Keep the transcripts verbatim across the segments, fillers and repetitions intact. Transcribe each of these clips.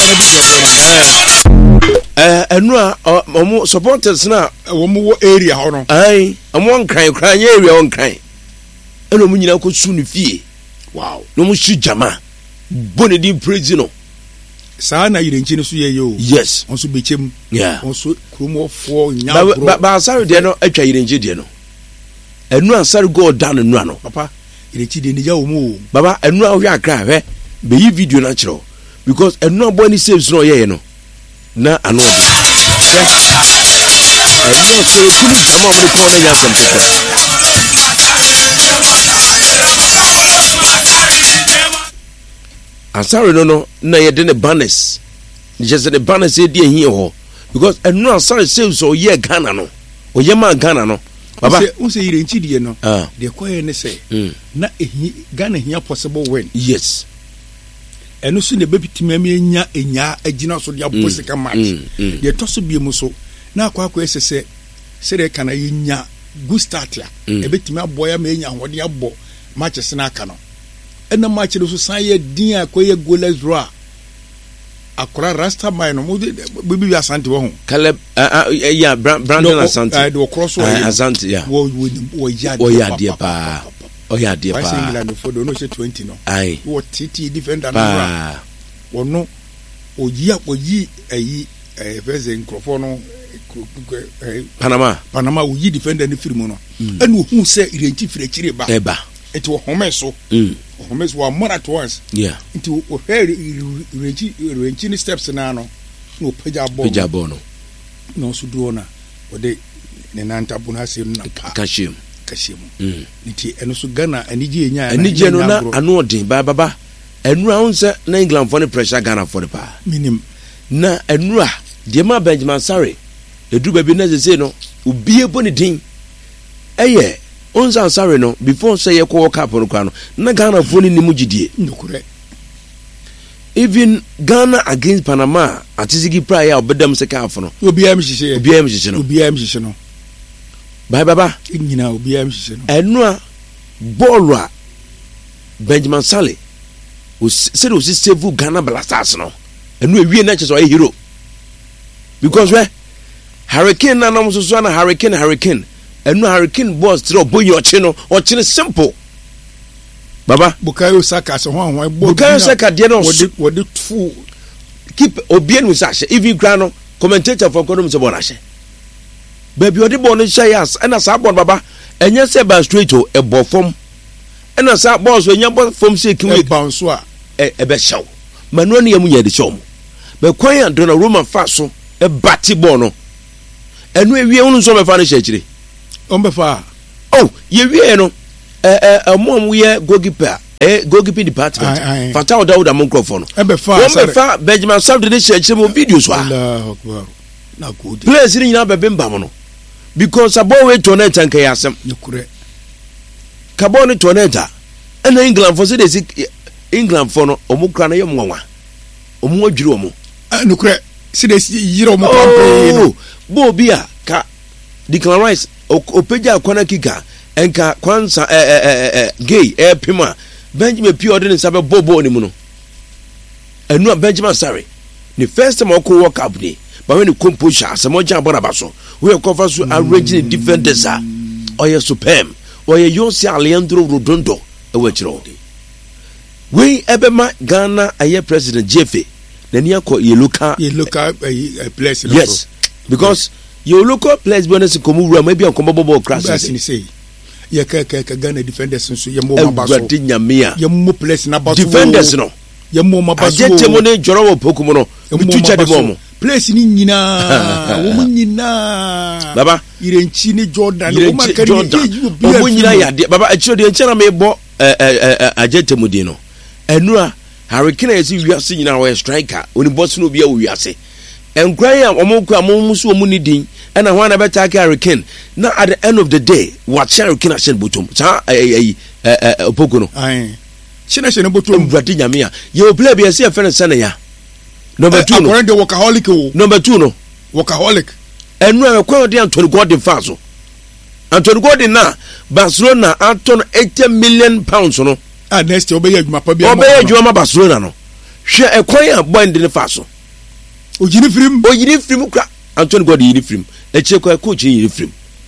eh enura omo supporters na omo wo area ho no ai omo nkran kran ye area on kan eno mu nyina ko su ne fie wow no mu shi jama bone di praise no sa na yirenchi ne so ye yo yes onso bechem yeah onso kromofo nya bro ba ba asare de no atwa yirenchi de no enu asare go down enu no papa yirenchi de ne ya wo mu baba enu ahwe akra hwe be yi video na kiro because enu abo ni saves no ye no na ano de enu so kunu jama mu ko na ya sam asare no no na ye de ne banners just the banners e die hin ho because enu asare saves o ye Ghana no o ye ma Ghana no baba won say yirenchi de no de koye ne say na ehi Ghana hia possible win yes eno so ne bebitimi am enya enya agina so de abosika match de to so biem so na akwa akwa esese se de kana yenya good start ya ebetimi aboya ma enya hode abo matches na aka no ena match do so san ye din akoye goalless draw akora rasta man no mo bibi bi asante wo ho Caleb yeah Brandon Asante eh do cross wo Asante yeah wo wo ya o ya de pa o ya de pa why England for do no say twenty no ai wo titi defender no wo no oyi oyi ayi eh verse nkrofo no Panama Panama oyi defender ni firi mu no enu hu say irenti firi chire ba eba eti wo home so mm home so wa more at once yeah enti wo heri irenti irenti ni steps na no no peja ball peja ball no no so do na wo de ne nanta bu na se na kashim kashim mm nti eno so Ghana anije enya anije no na anu odin ba baba enura unse na England for the pressure Ghana for the pa minim na enura de ma Benjamin Sarri edu ba bi na ze no obie bo ne din eye onza Sarri no before say ye ko cup no kwa no na Ghana for ni nimu gidie ndukure even Ghana against Panama atizigi prayer obedam se ka no obi am hihye obi am hihye no obi am hihye no bye baba nyina obi am hihye no enura ball a Benjamin Sarri o se do se save Ghana Blasters no enu ewie na che so a hero because we Hurricane na nam so so na Hurricane Hurricane enu Hurricane boss tro boy ochi no ochi simple baba Bukayo Saka so ho ho Bukayo Saka de no wo de fu keep obien with sashe even grano commentator for kodum se bona she baby odi bon she yas na sa bon baba enye se ba straight o e bo form ena sa boss we nya bo form se kin we bounce a e be shaw manu ne yamu nya de shaw mo be kwan ya Donnarumma Roman fa so e bati ball no enu ewie unu so me fa ne shechire on be fa oh ye wie no eh eh amom ye goalkeeper eh goalkeeping department fata oda oda microphone no e be fa on be fa Benjamin Sarri de shechire mo video so Allahu Akbar na good players ni nyina be bemba mo no because abo we to na tanka yasem nyukure kabo ni to na ta na England for say dey England for no omukra na yem nwanwa omu adwiri omu nyukure si dey yiro mo pampe no bo bia ka Declan Rice opeja kwana kika enka kwansa eh eh eh gay eh pima Benjamin P ordinary sabe bobo ni mu no enu Benjamin Sarri the first time oko work up ni but when the composure asemo jan bona baso we cover so arranging defenders are oya superb oya Jose Alejandro Redondo e we chiro we ebema Ghana aye president Jefe na ni akọ ye local ye local place yes because your local place bonus komu wura maybe anko bobo crash ni say ye ka ka Ghana defenders nso ye mo mabaso e nyamia ye mo place na baso defenders no ye mo mabaso ajete mo ne joro wo poku mo no tucha de mo place ni nyina wo mo nyina baba irenchi ni Jordan wo makari wo mo nyina ya de baba achiro de enchera me bo ajete mo de no enura Hurricane esi wiase nyina wo striker oni boss no bia wo wiase enkran ya omonko amonmuso omu ni din na ho na beta ka Hurricane na at the end of the day what Hurricane ashen botom sa ayi opoku no ai china chene botom brati nyamia ye play bia se fene sene ya number two no according to workaholic o number two no workaholic enu e kwa de Anthony Gordon faso Anthony Gordon na Barcelona aton eighty million pounds no ah next year obey adwuma pa bia obey adwuma Barcelona no hwe e kwan ya boy ndi ne faso Ojini film. Ojini film kra. Anthony God yini film. Eche kwa coach yini film.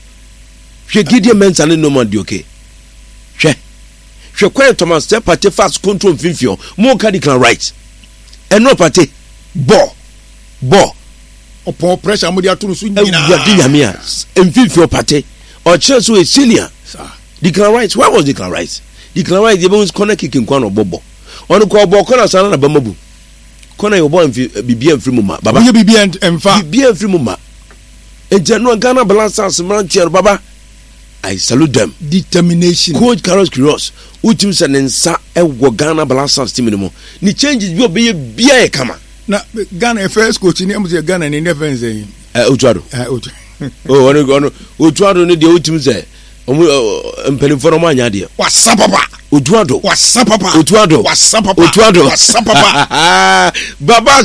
Hwe Gideon Mensah ne no man di okay. Hwe. Hwe kwa Thomas step party fast control mfimfio. Mo ka Declan Rice. Eno party. Bo. Bo. Upon pressure mo di atunu su nyina. Ya di nyame a. Mfimfio party. Or Chelsea a senior. Sir. Declan Rice. Where was Declan Rice? Declan Rice dey bounce corner kick in kwano bobo. Onu ko bo corner sana na bamabu. Corner yo bo bibia mfiri mu ma. Baba. Ye bibia emfa. Bibia mfiri mu ma. Ejano Ghana Blackstars man tier baba. I salute them. Determination. Coach Carlos Queiroz, utim se nensa e wo Ghana Blackstars team ni mo. Ni changes bi obeye bia e kama. Na Ghana first coach ni am say Ghana ni never nze. Eh Otuado. Eh Otu. Oh, ono ono Otuado ni de utim se omu mpenifo no manya de. Wasapapa. Otuado. Wasapapa. Otuado. Wasapapa. Otuado. Wasapapa. Baba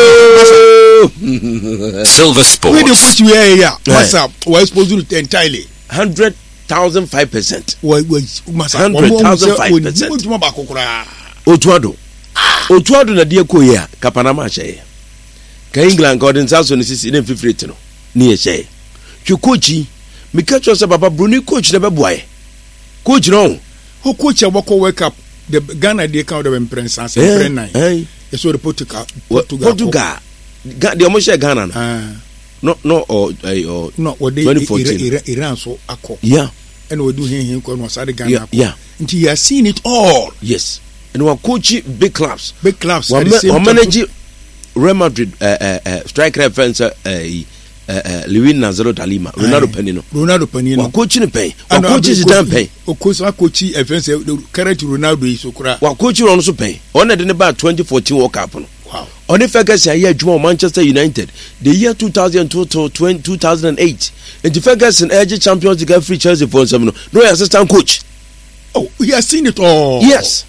sayo. Silver Sports. We the coach we are here. What's up? We exposed to entirely. Hundred thousand five percent. We we masa. Hundred thousand five percent. Mo ba kokora. Otuado. Otuado na die ko ye a Kapanama hye. Ka England ka odin saso ne sisi ne fifirete no. Ne ye hye. Twe coach me catch us baba Bruni coach na beboae. Coach no. Who coach wako wake up the Ghana dey count them prince and say nine. Eh. Eso the Portugal. Portugal. Ga de omo Ghana no. Ah. No no or or no what they twenty fourteen Iran so akọ. Yeah. And we do hin hin ko no sade Ghana. Yeah. yeah. Until you are seeing it all. Yes. And we coach big clubs. Big clubs. We manage Real Madrid uh, uh, uh, striker defense uh, uh, uh, Luis Nazaro da Lima, Ronaldo Penino. Ronaldo Penino. Wa coach ni pay. Wa coach is dan pay. O coach wa coach defense current Ronaldo is okura. Wa coach ron so pay. On the about twenty fourteen World Cup no. Wow. On the Ferguson year Juma Manchester United. The year two thousand two to two thousand eight. And the Ferguson edge Champions League free Chelsea for seven. No assistant coach. Oh, he has seen it all. Yes.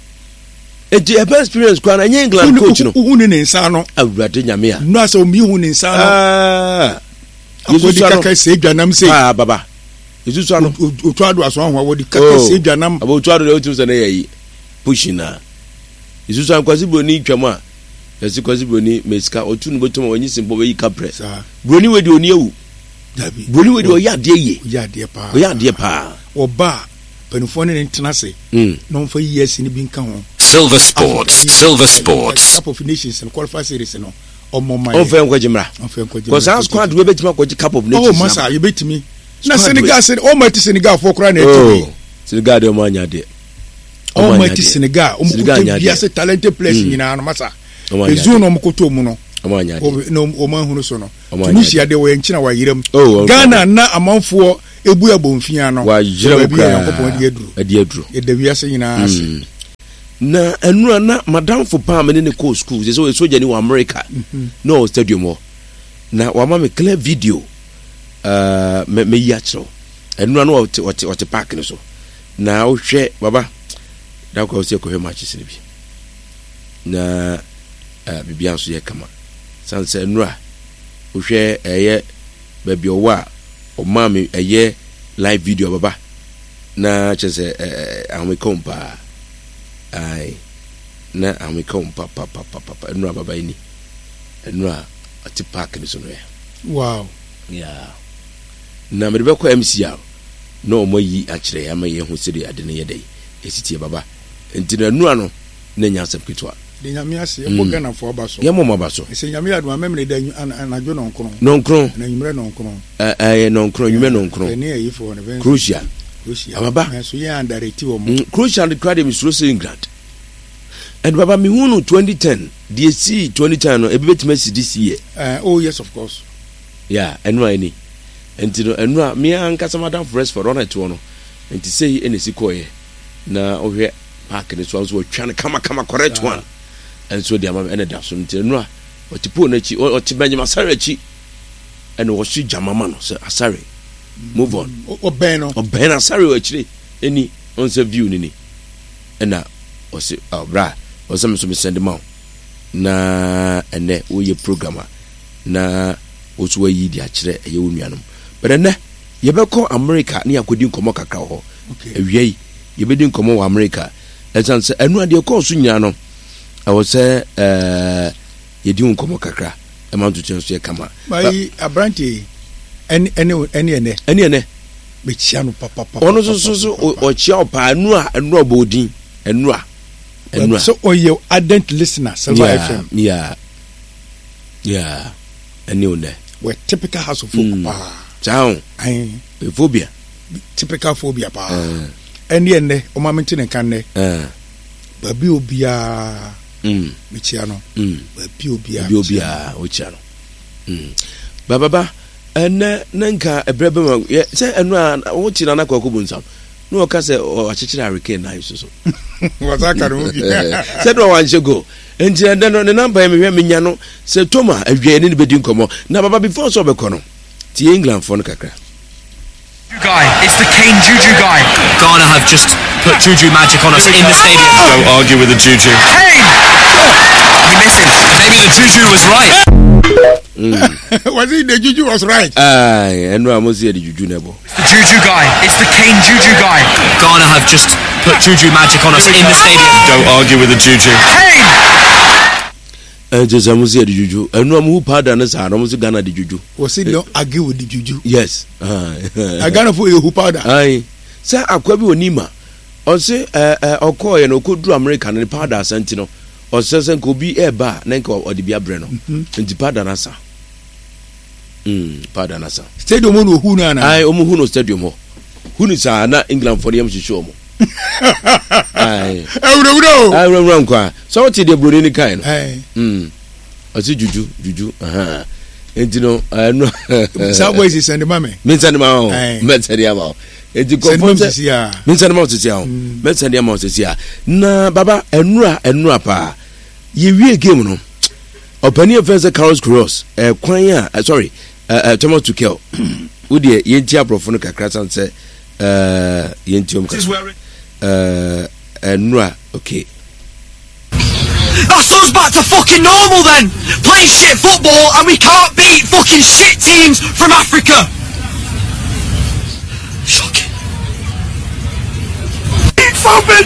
And the best experience kwa na England coach no. Who ni nsa no. Awurade nyame a. No aso mi hu ni nsa no. Ah. Yesu kaka se dwanam se. Ah baba. Yesu so ano. Otuado aso anwa wodi kaka se dwanam. Aba otuado le otum se na yayi. Pushing na. Yesu so ankwasi broni twam a. Yesu kwasi broni mesika otu no botum wanyi simpo be yi kapre. Broni we de oni ewu. Dabi. Broni we de oyade ye. Oyade pa. Oyade pa. Oba penufo ne ntenase. Mm. No fa years ni bi nka ho. Silver Sports. Silver Sports. Cup of Nations and qualify series no. Omo mai. On fe nkwaji mra. On fe nkwaji. Cause our squad we betima kwaji Cup of Nations. Oh masa, you betimi. Na Senegal say o mati Senegal for kra na etimi. Senegal de mo anya de. O mati Senegal, o mkuto bia say talented players nyina no masa. Ezu no mkuto mu no. O anya de. No o man hunu so no. Tunisia de we nchina wa yiram. Ghana na amanfo ebu abomfia no. Wa yiram kwa yankopon de aduru. De aduru. E de wiase nyina ase. Na enura na madam for pa me ne ko school say so soja ni wa America no stadium ho na wa ma me clear video uh me me ya chiro enura no what what what park ni so na wo hwe baba da ko se ko he matches ni bi na uh bibia so ye kama sanse enura wo hwe eye ba bi owa o ma me eye live video baba na chese eh amekompa ai na ameka umpa pa pa pa pa enu ababa ini enu a ati park ni so no ya wow yeah na me be ko M C A no mo yi a kire ya ma ye hu sire ade ne ye dai esiti baba enti na enu ano na nya asem kitwa de nyame ase e mo Ghana fo ba so ye mo ba so se nyame adu amemre da anadwo no nkron no nkron na nyimre no nkron eh eh no nkron nyime no nkron ne yi fo ne crucial Croatia ababa so ye underrated wo mo Croatia the crowd is so England and baba mi hunu twenty ten D S C twenty ten no ebi betima si this year uh, oh yes of course yeah enu ani enti no enu a me anka madam fresh for run to no enti say ene sikoye na ohwe park ne so so twa ne kama kama correct one and so dia ma ene da so enti enu a otipo na chi oti Benjamin Asare chi ene wo shi jamama no so Asare move on o ben no o ben Asare o chire eni on se view ni ni ena o se obra o se me so me send ma na ene wo ye programmer na oso ayi di akire eye wonuanom but ene ye be ko America na yakodi nkomo kakra ho ewie ye be di nkomo wa America let's say enu ade ko so nyina no I was say eh ye di nkomo kakra ɛma to kyɛn so yɛ kama mai abrante ɛne ɛne ɛne ɛne ɛne ɛne mekyia no papa papa ɔno so so so ɔkyia ɔpa anu a anu a bɔdin anu a anu a so ɔyɛ ardent listener Silver F M yeah yeah ɛne one we typical house of folk pa ciao ai phobia typical phobia pa ɛne ɛne ɔma mente ne kan ne eh babi obia mm mekyia no mm babi obia babi obia ɔkyia no mm baba ba ɛnɛ nanka ɛbrɛbɛ ma sɛ ɛno a wɔkyi na nakɔ akɔbu nsam na ɔka sɛ ɔakyekyere hurricane na so so wasa ka no bi sɛ no wanhyɛ go enti ɛnɛ no ne namba me hwɛ menya no sɛ toma awie ne ne bɛdi nkɔmmɔ na baba before so ɔbɛkɔ no tie England fo no kakra guy it's the Kane Juju guy. Ghana have just put Juju magic on us in the stadium. Don't argue with the Juju. Kane! You missing? Maybe the Juju was right. Mm. Was it the Juju was right? Aye, and no, I'm the Juju never. The Juju guy. It's the Kane Juju guy. Ghana have just put Juju magic on us in the stadium. Don't argue with the Juju. Kane! And just I'm the Juju. And no, I'm who pardon us. I'm the Ghana the Juju. Was it don't argue with the Juju? Yes. I Ghana for you who pardon. Aye. Sir, I could be Onima. Or say, uh, or call and or could do American and pardon Santino. Or says and could be a bar, Nanko or the Bia Breno. And the pardon us. Mm, pardon us. Stadium who na I omo who no stadium ho. Who is na England for them to show mo. Aye. Euro euro. I run run kwa. So what the Bruni kind. Aye. Mm. I see Juju, Juju. Aha. And you know, I know. Subways is send mama. Me send ma o. Me send ya ma. E di confirm se ya. Me send ma o se ya o. Me send ya ma o se ya. Na baba enura enura pa. Ye wie game no. Opani offense Carlos Cross. Eh kwan ya, sorry. Uh, Thomas Tuchel. Would ye yenti abrofo no kakra san say uh yenti om uh enura okay. That's us back to fucking normal then. Play shit football and we can't beat fucking shit teams from Africa. Shocking. Foment.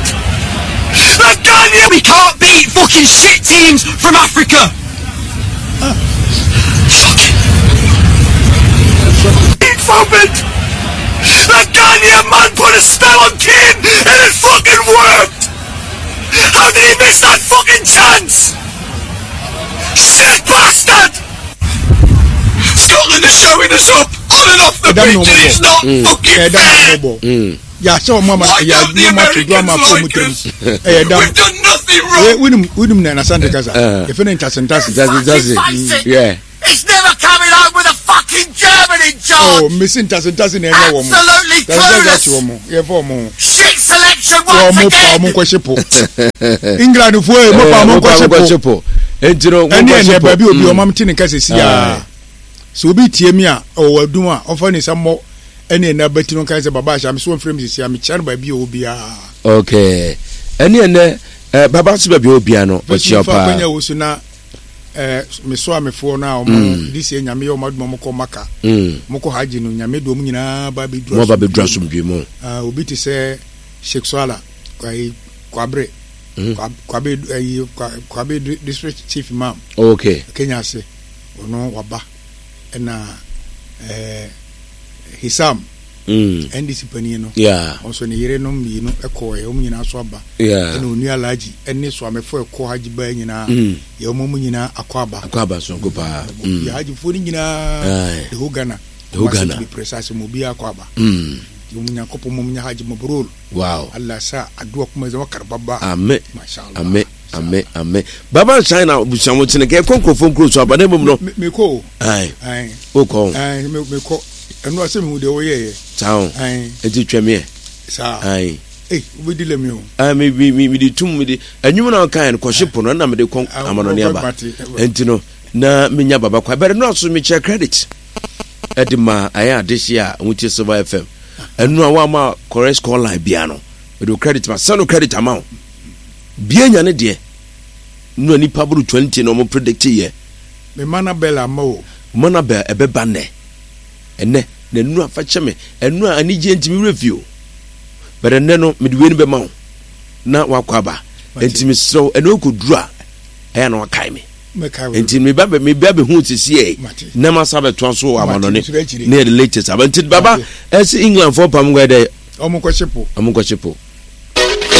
We can't beat fucking shit teams from Africa. Uh. Shocking. Foment. The Ghanaian man put a spell on Kane and it fucking worked. How did he miss that fucking chance? Shit bastard! Scotland is showing us up on and off the pitch and it's not mm. fucking fair! Mm. Yeah, so mama, yeah, the Americans like us? We've done nothing wrong! We don't, we don't know Santa Casa. If it ain't Tassin Tassin. Yeah. It's never coming out with a fucking German in charge! Oh, missing Tassin Tassin. Absolutely clueless! Shit selection once again! England for a mopamon kwashepo. Entino kwashepo. Baby obi o mam tin nka sesi ya. So obi tie mi a o wadum a ofa ni samo ene na batino kan se baba sha me so frame sesi ya me char baby obi a. Okay. Ene ene baba so baby obi a no o chia pa. Fa kwanya wo so na eh me so amefo na o mo this e nyame o madum mo ko maka. Mo ko haji no nyame do mo nyina ba be dro. Mo ba be dro so dwe mo. Ah obi ti se Shekswala kwai kwabre kwabe kwabe district chief imam. Okay. Kenya se ono waba na eh Hisam mm N D C pani no. Yeah. Also ne yere no mi no ekọ e o nyina so aba. Yeah. Na onu alaji enne so amefo ekọ haji ba nyina ye o mu nyina akwaba. Akwaba so go pa. Ya haji fo ni nyina de Uganda. De Uganda. Be precise mo bi akwaba. Mm. Yumunya kopo mumunya haji mabrur. Wow. Allah sa adua kuma zama karbaba. Amen. Mashallah. Amen. Amen. Amen. Baba China busamu tine ke konkrofon kro so abane mum no. Me ko. Ai. Ai. O ko. Ai me me ko. Enu asem hu de wo ye. Tawo. Ai. Enti tweme. Sa. Ai. Eh, we di le mi o. Ah me me me di tum me di. Anwum na kan ko hyepo no na me de kon amanone aba. Enti no na menya baba kwa. Bere no so me che credit. Edima aya adehia wuti Silver F M. Enu a wa ma correct call line bia no. We do credit ma send credit amount. Bia nya ne de. No ni paburu twenty no mo predict ye. Me mana bella mo. Mana be ebe ba ne. Ene na nu afa cheme. Enu a ani je ntimi review. Bere ne no me de we ni be ma wo. Na wakwa ba. Ntimi so enu ko dura. Aya na wakai me. enti me ba me ba be hu tisi na ma sa beto so amanone na the latest aba enti baba as England for pam gwe dey omo ko chipo omo ko chipo